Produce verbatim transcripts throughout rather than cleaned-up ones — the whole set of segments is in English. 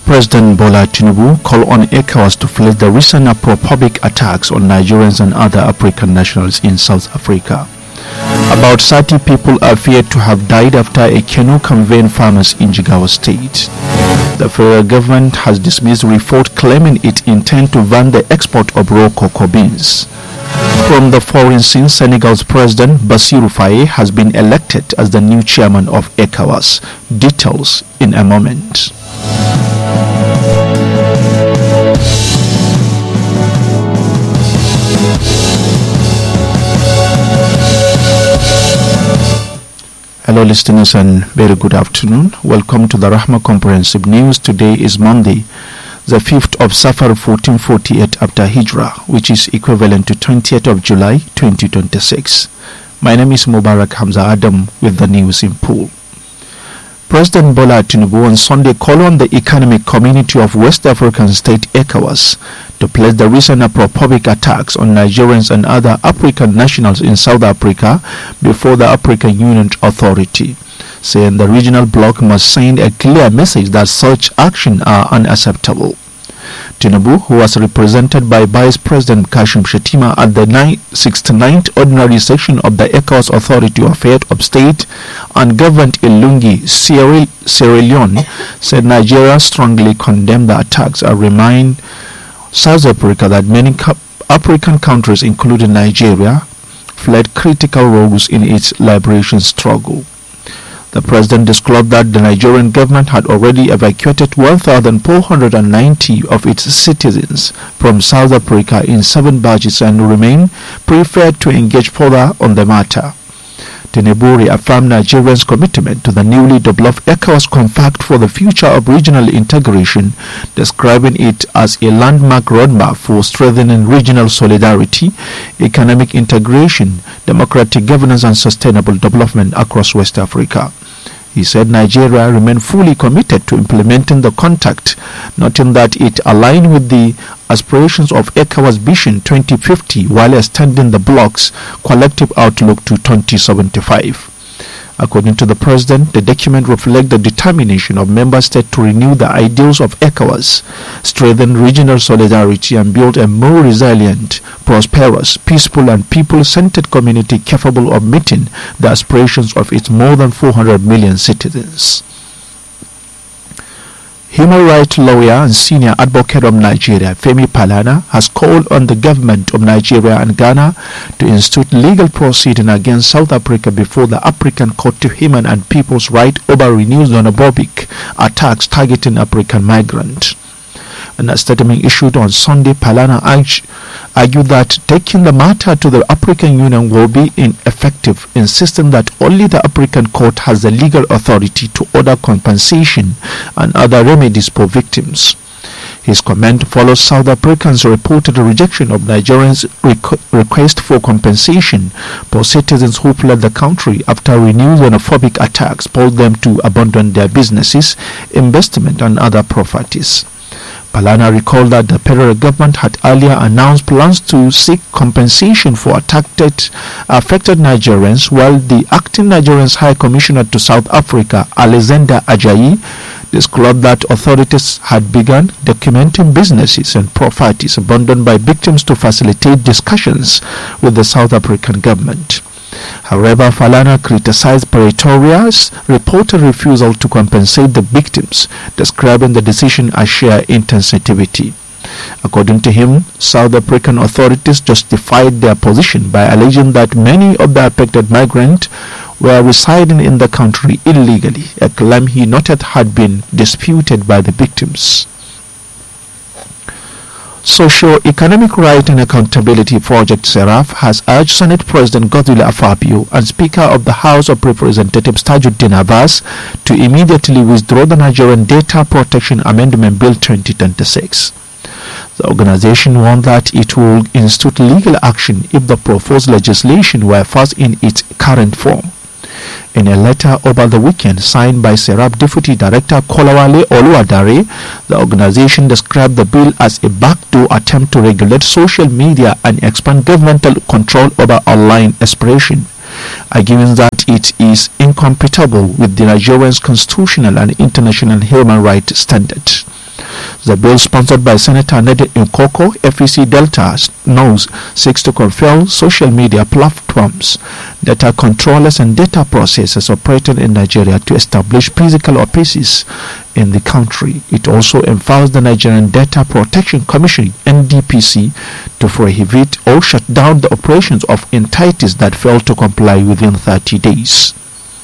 President Bola Tinubu called on ECOWAS to flag the recent apophobic attacks on Nigerians and other African nationals in South Africa. About thirty people are feared to have died after a canoe conveying farmers in Jigawa State. The federal government has dismissed report claiming it intends to ban the export of raw cocoa beans. From the foreign scene, Senegal's President Bassirou Faye has been elected as the new chairman of ECOWAS. Details in a moment. Hello listeners and very good afternoon. Welcome to the Rahma Comprehensive News. Today is Monday, the fifth of Safar fourteen forty-eight after Hijrah, which is equivalent to twentieth of July twenty twenty-six. My name is Mubarak Hamza Adam with the news in full. President Bola Tinubu on Sunday called on the economic community of West African state ECOWAS to place the recent apophobic attacks on Nigerians and other African nationals in South Africa before the African Union Authority, saying the regional bloc must send a clear message that such actions are unacceptable. Tinubu, who was represented by Vice President Kashim Shettima at the sixty-ninth Ordinary Session of the ECOWAS Authority of Head of State and governed in Lungi, Sierra, Sierra Leone, said Nigeria strongly condemned the attacks and reminded South Africa that many African countries, including Nigeria, played critical roles in its liberation struggle. The president disclosed that the Nigerian government had already evacuated one thousand four hundred ninety of its citizens from South Africa in seven batches and remain prepared to engage further on the matter. Tinubu reaffirmed Nigeria's commitment to the newly developed ECOWAS Compact for the future of regional integration, describing it as a landmark roadmap for strengthening regional solidarity, economic integration, democratic governance and sustainable development across West Africa. He said Nigeria remained fully committed to implementing the compact, noting that it aligned with the aspirations of ECOWAS Vision twenty fifty while extending the bloc's collective outlook to twenty seventy-five. According to the president, the document reflects the determination of member states to renew the ideals of ECOWAS, strengthen regional solidarity and build a more resilient, prosperous, peaceful and people-centered community capable of meeting the aspirations of its more than four hundred million citizens. Human rights lawyer and senior advocate of Nigeria, Femi Falana, has called on the government of Nigeria and Ghana to institute legal proceedings against South Africa before the African Court of Human and People's Rights over renewed xenophobic attacks targeting African migrants. In a statement issued on Sunday, Falana argued that taking the matter to the African Union will be ineffective, insisting that only the African Court has the legal authority to order compensation and other remedies for victims. His comment follows South Africans' reported rejection of Nigerians' requ- request for compensation for citizens who fled the country after renewed xenophobic attacks forced them to abandon their businesses, investment and other properties. Falana recalled that the federal government had earlier announced plans to seek compensation for affected, affected Nigerians, while the acting Nigerian's High Commissioner to South Africa, Alexander Ajayi, disclosed that authorities had begun documenting businesses and properties abandoned by victims to facilitate discussions with the South African government. However, Falana criticized Pretoria's reported refusal to compensate the victims, describing the decision as sheer insensitivity. According to him, South African authorities justified their position by alleging that many of the affected migrants were residing in the country illegally, a claim he noted had been disputed by the victims. Socio-Economic Right and Accountability Project Seraph has urged Senate President Godswill Akpabio and Speaker of the House of Representatives Tajuddin Abbas to immediately withdraw the Nigerian Data Protection Amendment Bill twenty twenty-six. The organization warned that it would institute legal action if the proposed legislation were passed in its current form. In a letter over the weekend signed by Serap Deputy Director Kolawale Oluwadare, the organization described the bill as a backdoor attempt to regulate social media and expand governmental control over online expression, arguing that it is incompatible with the Nigerian's constitutional and international human rights standards. The bill, sponsored by Senator Nede Nkoko, F E C Delta North, seeks to compel social media platforms, data controllers and data processors operating in Nigeria to establish physical offices in the country. It also empowers the Nigerian Data Protection Commission, N D P C, to prohibit or shut down the operations of entities that fail to comply within thirty days.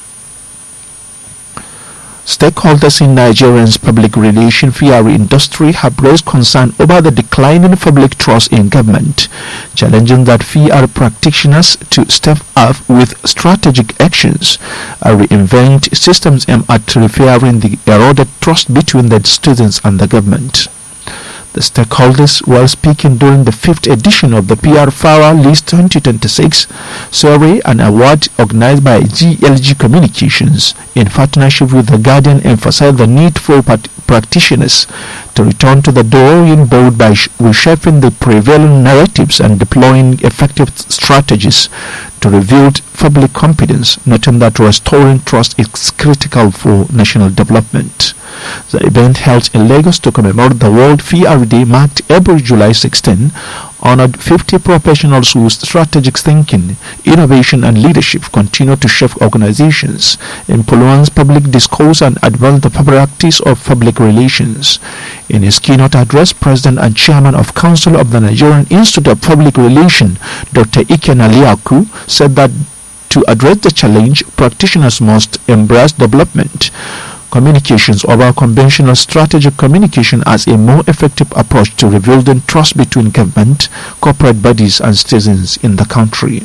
Stakeholders in Nigeria's public relations P R industry have raised concern over the declining public trust in government, challenging that P R practitioners to step up with strategic actions and reinvent systems aimed at repairing the eroded trust between the students and the government. The stakeholders, while speaking during the fifth edition of the P R Power List twenty twenty-six survey, an award organized by G L G Communications in partnership with The Guardian, emphasized the need for practitioners to return to the drawing board by reshaping the prevailing narratives and deploying effective strategies to rebuild public confidence, noting that restoring trust is critical for national development. The event, held in Lagos to commemorate the World P R Day, marked every July sixteenth, honored fifty professionals whose strategic thinking, innovation and leadership continue to shape organizations, influence public discourse and advance the practice of public relations. In his keynote address, President and Chairman of Council of the Nigerian Institute of Public Relations, Doctor Ike Naliaku, said that to address the challenge, practitioners must embrace development communications over conventional strategic communication as a more effective approach to rebuilding trust between government, corporate bodies and citizens in the country.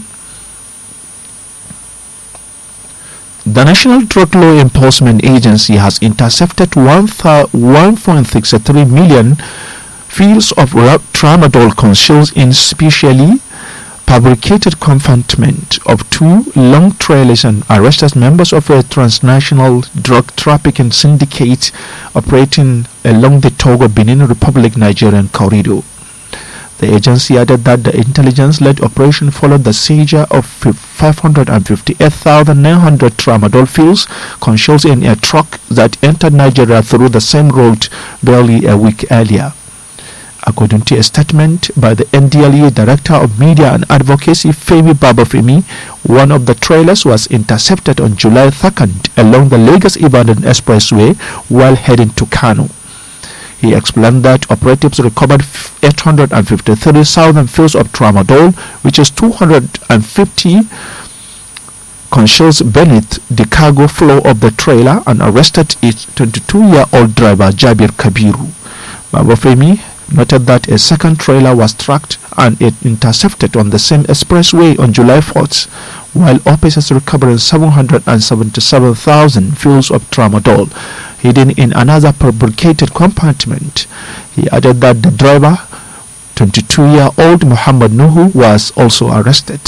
The National Drug Law Enforcement Agency has intercepted one point six three million fields of tramadol concealed in specially fabricated compartment of two long trailers and arrested members of a transnational drug trafficking syndicate operating along the Togo-Benin Republic Nigerian corridor. The agency added that the intelligence-led operation followed the seizure of five hundred fifty-eight thousand nine hundred tramadol pills concealed in a truck that entered Nigeria through the same route barely a week earlier. According to a statement by the N D L E A Director of Media and Advocacy, Femi Babafemi, one of the trailers was intercepted on July second along the Lagos-Ibadan Expressway while heading to Kano. He explained that operatives recovered eight hundred fifty-three thousand pills of tramadol, which is two hundred fifty concealed beneath the cargo floor of the trailer, and arrested its twenty-two-year-old driver Jabir Kabiru. Babafemi noted that a second trailer was tracked and it intercepted on the same expressway on July fourth, while officers recovered seven hundred seventy-seven thousand pills of tramadol hidden in another fabricated compartment. He added that the driver, twenty-two-year-old Muhammad Nuhu, was also arrested.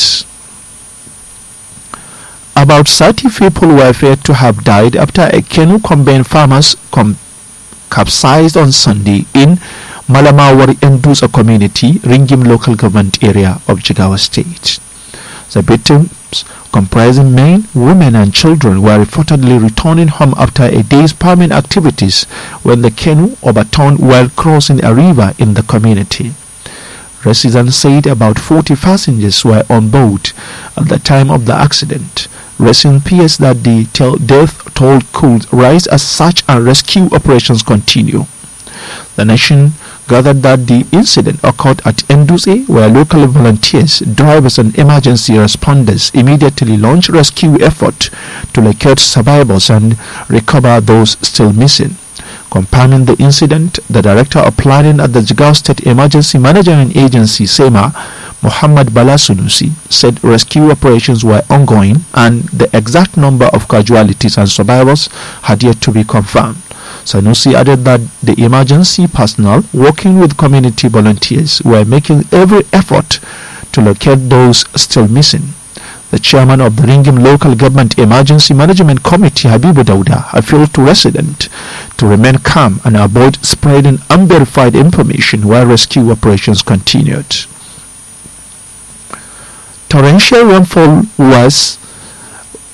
About thirty people were feared to have died after a canoe combined farmers com- capsized on Sunday in Malamawari Endusa community, Ringim local government area of Jigawa State. The victims, comprising men, women and children, were reportedly returning home after a day's farming activities when the canoe overturned while crossing a river in the community. Residents said about forty passengers were on board at the time of the accident. Residents fears that the death toll could rise as search and rescue operations continue. The nation gathered that the incident occurred at Enduse, where local volunteers, drivers and emergency responders immediately launched rescue efforts to locate survivors and recover those still missing. Confirming the incident, the Director of Planning at the Jigawa State Emergency Management Agency, SEMA, Muhammad Bala Sunusi, said rescue operations were ongoing and the exact number of casualties and survivors had yet to be confirmed. Sanusi added that the emergency personnel working with community volunteers were making every effort to locate those still missing. The chairman of the Ringim Local Government Emergency Management Committee, Habibu Dauda, appealed to residents to remain calm and avoid spreading unverified information while rescue operations continued. Torrential rainfall was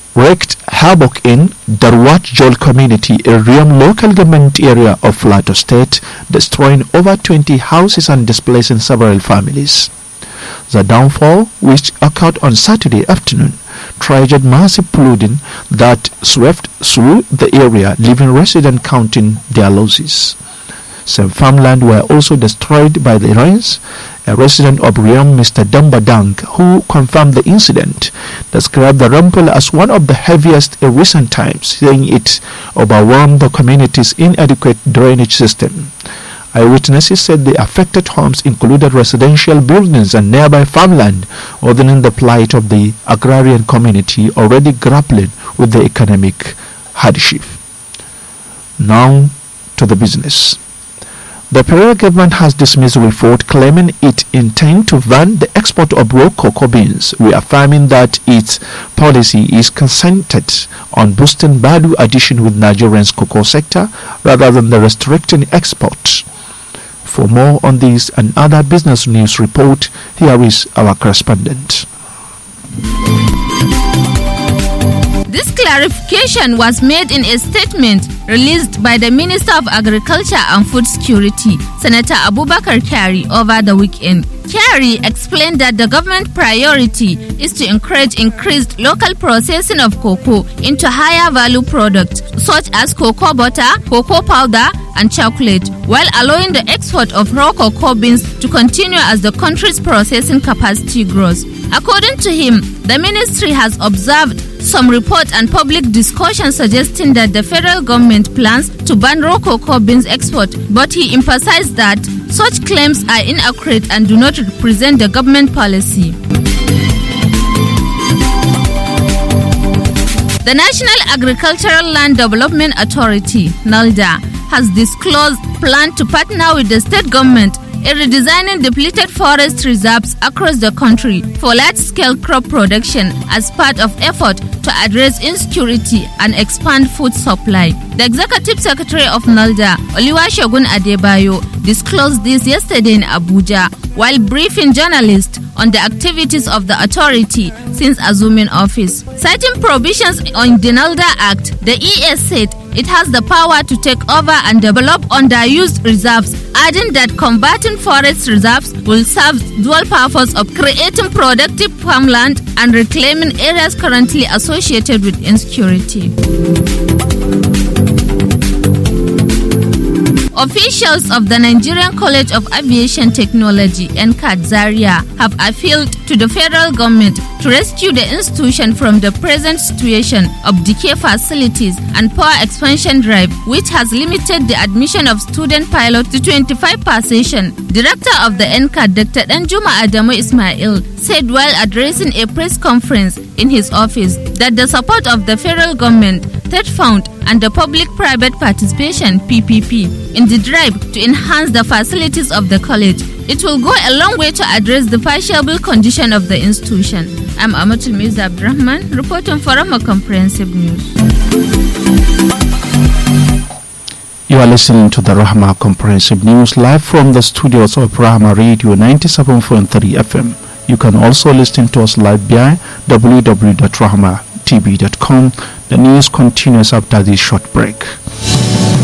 wreaked havoc in Darwat Jol community, a Riyam local government area of Plateau State, destroying over twenty houses and displacing several families. The downfall, which occurred on Saturday afternoon, triggered massive flooding that swept through the area, leaving residents counting their losses. Some farmland were also destroyed by the rains. A resident of Riyam, Mister Damba Dang, who confirmed the incident, described the rainfall as one of the heaviest in recent times, saying it overwhelmed the community's inadequate drainage system. Eyewitnesses said the affected homes included residential buildings and nearby farmland, ordering the plight of the agrarian community already grappling with the economic hardship. Now to the business. The federal government has dismissed a report claiming it intends to ban the export of raw cocoa beans, reaffirming that its policy is concentrated on boosting value addition with Nigeria's cocoa sector rather than the restricting export. For more on this and other business news report, here is our correspondent. This clarification was made in a statement released by the Minister of Agriculture and Food Security, Senator Abubakar Kyari, over the weekend. Kyari explained that the government priority is to encourage increased local processing of cocoa into higher value products such as cocoa butter, cocoa powder, and chocolate, while allowing the export of raw cocoa beans to continue as the country's processing capacity grows. According to him, the ministry has observed some reports and public discussion suggesting that the federal government plans to ban raw cocoa beans export, but he emphasized that such claims are inaccurate and do not represent the government policy. The National Agricultural Land Development Authority, NALDA, has disclosed plan to partner with the state government in redesigning depleted forest reserves across the country for large-scale crop production as part of effort to address insecurity and expand food supply. The Executive Secretary of NALDA, Oluwasegun Adebayo, disclosed this yesterday in Abuja while briefing journalists on the activities of the authority since assuming office. Citing provisions on the NALDA Act, the E S said it has the power to take over and develop underused reserves, adding that converting forest reserves will serve dual purpose of creating productive farmland and reclaiming areas currently associated with insecurity. Officials of the Nigerian College of Aviation Technology, N C A T Zaria, have appealed to the federal government to rescue the institution from the present situation of decay facilities and poor expansion drive, which has limited the admission of student pilots to twenty-five per session. Director of the N C A T, Doctor Danjuma Adamu Ismail, said while addressing a press conference in his office that the support of the federal government, Third Fund, and the public-private participation (P P P) in the drive to enhance the facilities of the college, it will go a long way to address the perishable condition of the institution. I'm Amatul Mirza Abdurrahman, reporting for Rahma Comprehensive News. You are listening to the Rahma Comprehensive News live from the studios of Rahma Radio ninety-seven point three F M. You can also listen to us live via w w w dot rahma t v dot com. The news continues after this short break.